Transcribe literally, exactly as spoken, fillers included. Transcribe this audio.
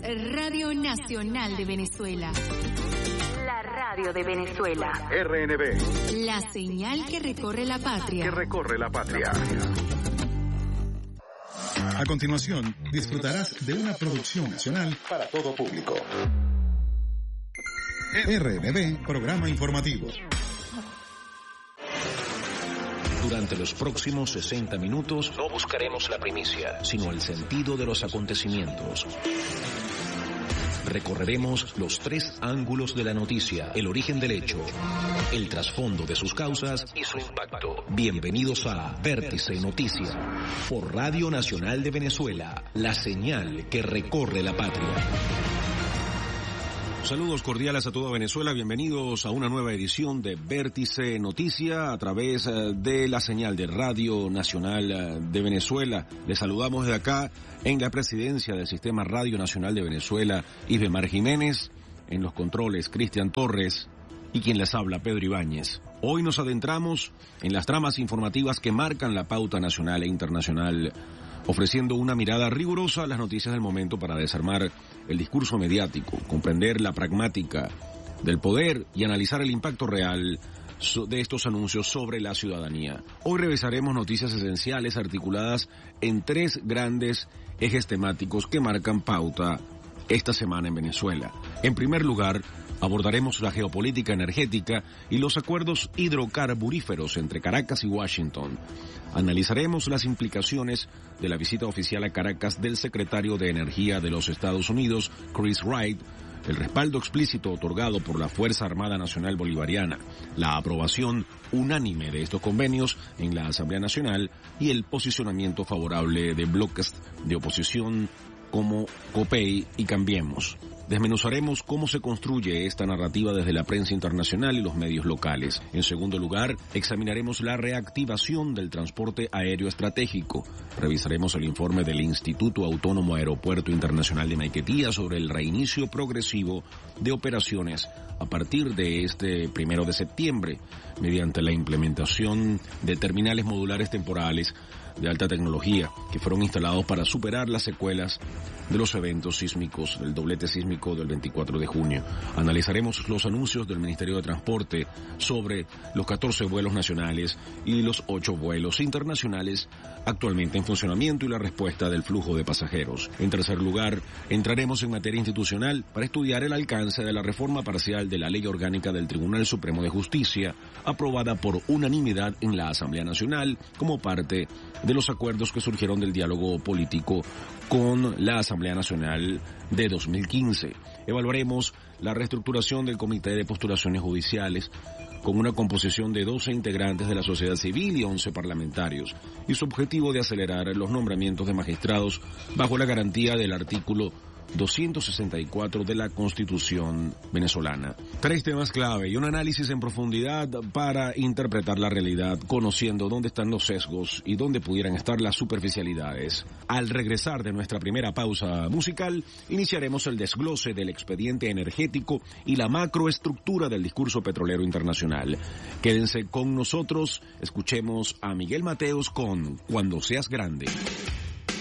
Radio Nacional de Venezuela. La radio de Venezuela. R N B. La señal que recorre la patria. Que recorre la patria. A continuación, disfrutarás de una producción nacional Para todo público. R N B, programa informativo. Durante los próximos sesenta minutos no buscaremos la primicia, sino el sentido de los acontecimientos. Recorreremos los tres ángulos de la noticia, el origen del hecho, el trasfondo de sus causas y su impacto. Bienvenidos a Vértice Noticias, por Radio Nacional de Venezuela, la señal que recorre la patria. Saludos cordiales a toda Venezuela, bienvenidos a una nueva edición de Vértice Noticia a través de la señal de Radio Nacional de Venezuela. Les saludamos desde acá en la presidencia del Sistema Radio Nacional de Venezuela, Isbemar Jiménez, en los controles Cristian Torres y quien les habla, Pedro Ibáñez. Hoy nos adentramos en las tramas informativas que marcan la pauta nacional e internacional, ofreciendo una mirada rigurosa a las noticias del momento para desarmar el discurso mediático, comprender la pragmática del poder y analizar el impacto real de estos anuncios sobre la ciudadanía. Hoy revisaremos noticias esenciales articuladas en tres grandes ejes temáticos que marcan pauta esta semana en Venezuela. En primer lugar, abordaremos la geopolítica energética y los acuerdos hidrocarburíferos entre Caracas y Washington. Analizaremos las implicaciones de la visita oficial a Caracas del secretario de Energía de los Estados Unidos, Chris Wright, el respaldo explícito otorgado por la Fuerza Armada Nacional Bolivariana, la aprobación unánime de estos convenios en la Asamblea Nacional y el posicionamiento favorable de bloques de oposición como COPEI y Cambiemos. Desmenuzaremos cómo se construye esta narrativa desde la prensa internacional y los medios locales. En segundo lugar, examinaremos la reactivación del transporte aéreo estratégico. Revisaremos el informe del Instituto Autónomo Aeropuerto Internacional de Maiquetía sobre el reinicio progresivo de operaciones a partir de este primero de septiembre, mediante la implementación de terminales modulares temporales de alta tecnología que fueron instalados para superar las secuelas de los eventos sísmicos, del doblete sísmico del veinticuatro de junio. Analizaremos los anuncios del Ministerio de Transporte sobre los catorce vuelos nacionales y los ocho vuelos internacionales actualmente en funcionamiento y la respuesta del flujo de pasajeros. En tercer lugar, entraremos en materia institucional para estudiar el alcance de la reforma parcial de la Ley Orgánica del Tribunal Supremo de Justicia, aprobada por unanimidad en la Asamblea Nacional como parte de los acuerdos que surgieron del diálogo político con la Asamblea Nacional de dos mil quince. Evaluaremos la reestructuración del Comité de Postulaciones Judiciales con una composición de doce integrantes de la sociedad civil y once parlamentarios, y su objetivo de acelerar los nombramientos de magistrados bajo la garantía del artículo doscientos sesenta y cuatro de la Constitución venezolana. Tres temas clave y un análisis en profundidad para interpretar la realidad, conociendo dónde están los sesgos y dónde pudieran estar las superficialidades. Al regresar de nuestra primera pausa musical, iniciaremos el desglose del expediente energético y la macroestructura del discurso petrolero internacional. Quédense con nosotros, escuchemos a Miguel Mateos con Cuando seas grande.